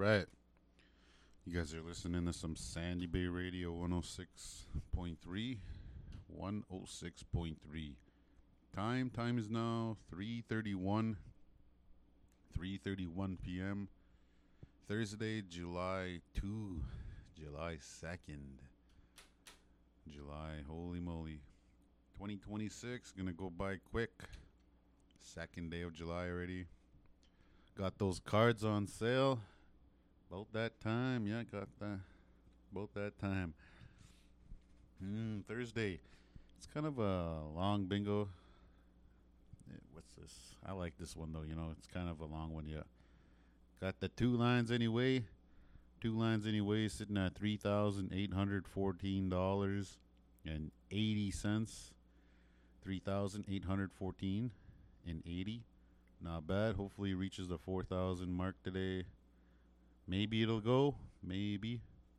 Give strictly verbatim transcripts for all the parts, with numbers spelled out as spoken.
right. You guys are listening to some Sandy Bay Radio one oh six point three. one oh six point three. Time, time is now three thirty-one. three thirty-one p.m. Thursday, July second. July second. July, holy moly. twenty twenty-six, gonna go by quick. Second day of July already. Got those cards on sale. About that time, yeah, got that. About that time. Mm, Thursday. It's kind of a long bingo. Eh, What's this? I like this one though. You know, it's kind of a long one. Yeah. Got the two lines anyway. Two lines anyway, sitting at three thousand eight hundred fourteen dollars and eighty cents. Three thousand eight hundred fourteen and eighty. Not bad. Hopefully, it reaches the four thousand mark today. Maybe it'll go. Maybe.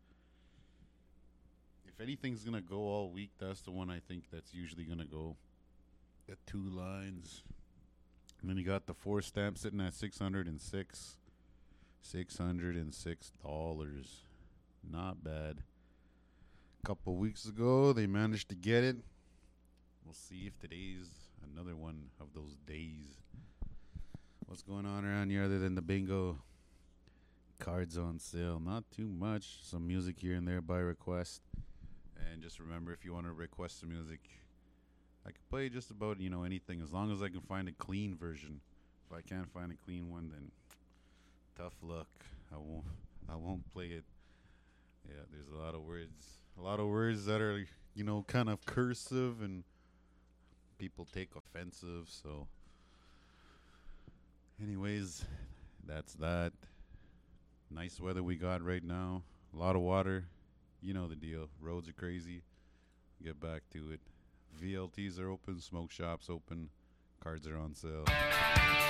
If anything's gonna go all week, that's the one I think that's usually gonna go. The two lines. And then you got the four stamp sitting at six hundred and six. Six hundred and six dollars. Not bad. Couple weeks ago they managed to get it. We'll see if today's another one of those days. What's going on around here other than the bingo? Cards on sale. Not too much. Some music here and there by request. And just remember, if you want to request some music, I can play just about, you know, anything as long as I can find a clean version. If I can't find a clean one, then tough luck. I won't I won't play it. Yeah, there's a lot of words. A lot of words that are, you know, kind of cursive and people take offensive, so anyways, that's that. Nice weather we got right now. A lot of water. You know the deal. Roads are crazy. Get back to it. V L Ts are open. Smoke shops open. Cards are on sale.